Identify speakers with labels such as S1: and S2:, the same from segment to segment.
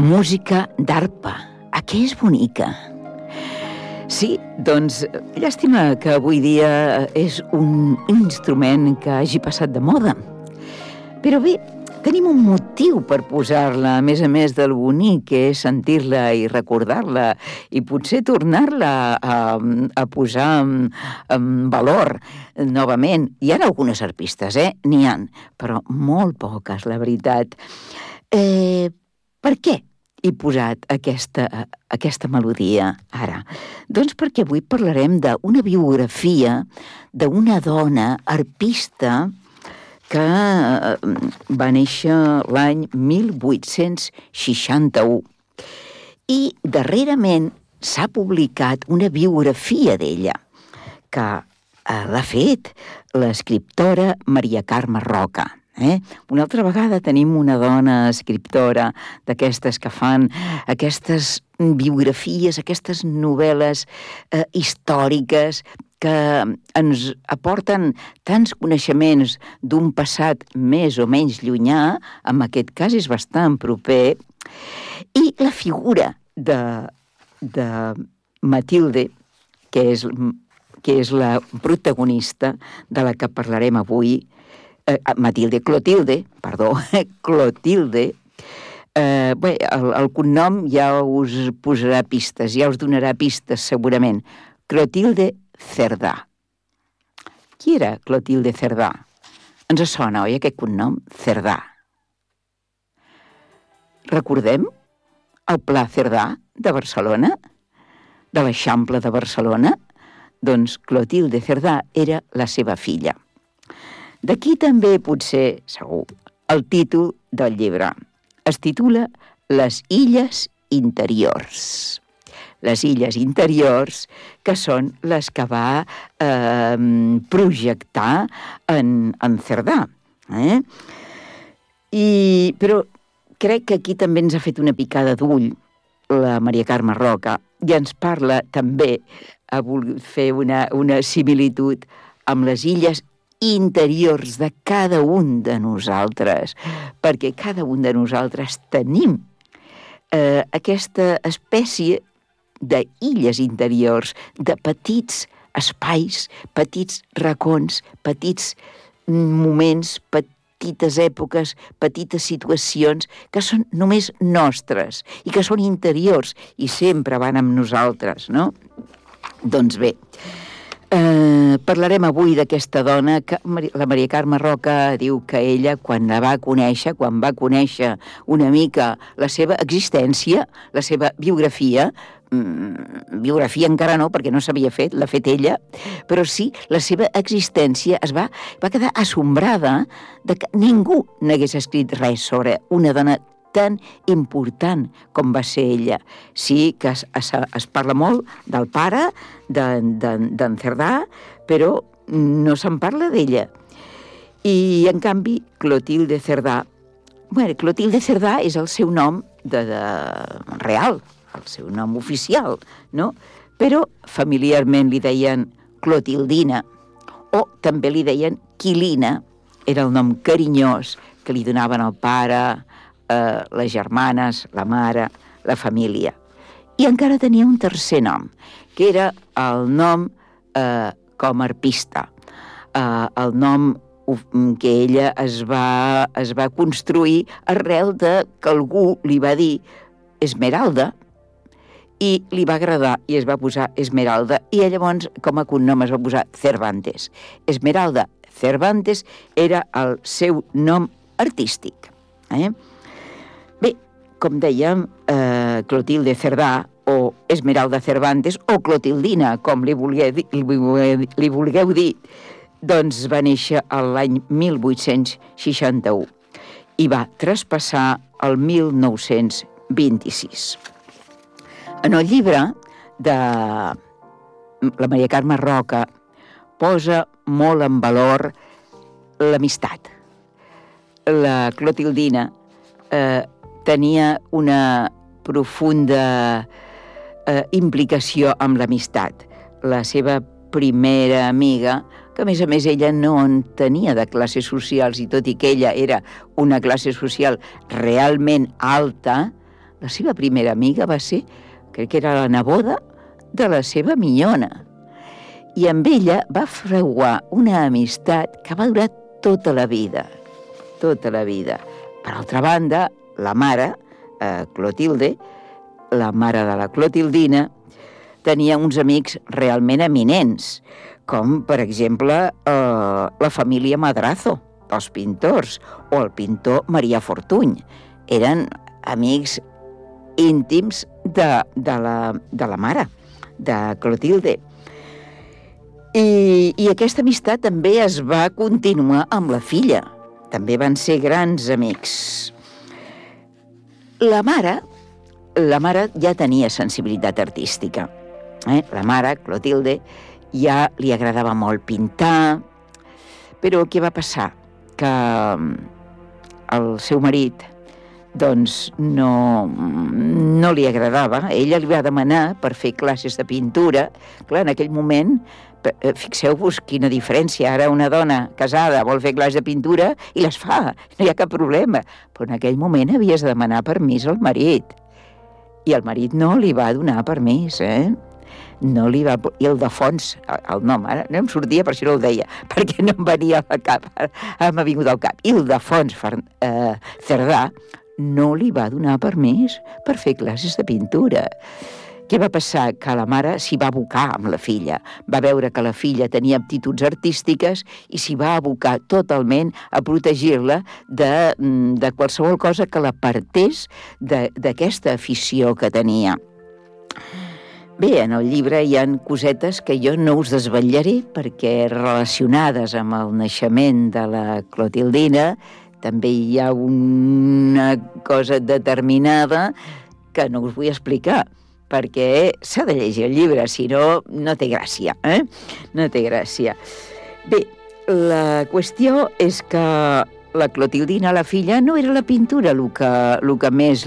S1: Música d'arpa. A què és bonica? Sí, doncs, llàstima que avui dia és un instrument que hagi passat de moda. Però bé, tenim un motiu per posar-la, a més del bonic, que és sentir-la i recordar-la, i potser tornar-la a posar en valor novament. Hi ha algunes arpistes, n'hi ha, però molt poques, la veritat. Per què he posat aquesta melodia ara? Doncs perquè avui parlarem d'una biografia d'una dona arpista que va néixer l'any 1861. I darrerament s'ha publicat una biografia d'ella, que l'ha fet l'escriptora Maria Carme Roca. Una altra vegada tenim una dona escriptora d'aquestes que fan aquestes biografies, aquestes novel·les històriques que ens aporten tants coneixements d'un passat més o menys llunyà, en aquest cas és bastant proper, i la figura de Matilde, que és la protagonista de la que parlarem avui, Clotilde, el cognom ja us posarà pistes, ja us donarà pistes segurament. Clotilde Cerdà. Qui era Clotilde Cerdà? Ens sona, oi, aquest cognom? Cerdà. Recordem el Pla Cerdà de Barcelona? De l'Eixample de Barcelona? Doncs Clotilde Cerdà era la seva filla. D'aquí també, potser, segur, el títol del llibre. Es titula Les Illes Interiors. Les Illes Interiors, que són les que va projectar en Cerdà. Però crec que aquí també ens ha fet una picada d'ull la Maria Carme Roca i ens parla també, ha volgut fer una similitud amb les illes interiors de cada un de nosaltres, perquè cada un de nosaltres tenim aquesta espècie d'illes interiors, de petits espais, petits racons, petits moments, petites èpoques, petites situacions que són només nostres i que són interiors i sempre van amb nosaltres, no? Doncs bé, parlarem avui d'aquesta dona que la Maria Carme Roca diu que ella, quan va conèixer una mica la seva existència, la seva biografia encara no, perquè no s'havia fet, l'ha fet ella, però sí, la seva existència va quedar assombrada de que ningú n'hagués escrit res sobre una dona tan important com va ser ella. Sí que es parla molt del pare, d'en Cerdà, però no se'n parla d'ella. I, en canvi, Clotilde Cerdà... Clotilde Cerdà és el seu nom real, el seu nom oficial, no? Però familiarment li deien Clotildina, o també li deien Quilina, era el nom carinyós que li donaven al pare, les germanes, la mare, la família. I encara tenia un tercer nom, que era el nom com a arpista, el nom que ella es va construir arrel de que algú li va dir Esmeralda, i li va agradar i es va posar Esmeralda, i llavors com a cognom es va posar Cervantes. Esmeralda Cervantes era el seu nom artístic. Bé, com dèiem, Clotilde Cerdà, o Esmeralda Cervantes, o Clotildina, com li vulgueu dir, doncs va néixer l'any 1861 i va traspassar el 1926. En el llibre de la Maria Carme Roca posa molt en valor l'amistat. La Clotildina tenia una profunda implicació amb l'amistat. La seva primera amiga, que a més ella no en tenia de classes socials, i tot i que ella era una classe social realment alta, La seva primera amiga va ser, crec que era la neboda de la seva minyona. I amb ella va fraguar una amistat que va durar tota la vida. Tota la vida. Per altra banda, la mare, Clotilde, la mare de la Clotildina, tenia uns amics realment eminents, com, per exemple, la família Madrazo, dels pintors, o el pintor Marià Fortuny. Eren amics íntims de la mare, de Clotilde. I aquesta amistat també es va continuar amb la filla. També van ser grans amics. La mare ja tenia sensibilitat artística. La mare, Clotilde, ja li agradava molt pintar, però què va passar? Que el seu marit doncs no li agradava. Ella li va demanar per fer classes de pintura. Clar, en aquell moment, fixeu-vos quina diferència. Ara una dona casada vol fer classes de pintura i les fa, no hi ha cap problema. Però en aquell moment havies de demanar permís al marit. I el marit no li va donar permís, No li va... Ildefons, el nom, ara no em sortia, per això no el deia, perquè no em venia al cap, m'ha vingut al cap. Ildefons Cerdà no li va donar permís per fer classes de pintura. Què va passar? Que la mare s'hi va abocar amb la filla. Va veure que la filla tenia aptituds artístiques i s'hi va abocar totalment a protegir-la de qualsevol cosa que l'apartés d'aquesta afició que tenia. Bé, en el llibre hi ha cosetes que jo no us desvetllaré perquè relacionades amb el naixement de la Clotildina també hi ha una cosa determinada que no us vull explicar, perquè s'ha de llegir el llibre, si no, no té gràcia, No té gràcia. Bé, la qüestió és que la Clotildina, la filla, no era la pintura el que més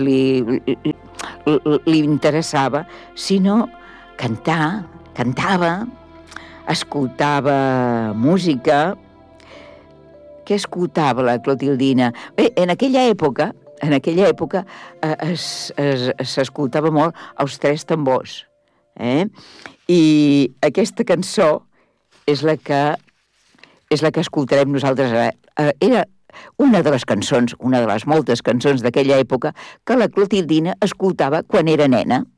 S1: li interessava, sinó cantava, escoltava música. Què escoltava la Clotildina? Bé, en aquella època s'escoltava molt els tres tambors. I aquesta cançó és la que escoltarem nosaltres ara. Era una de les cançons, una de les moltes cançons d'aquella època que la Clotildina escoltava quan era nena.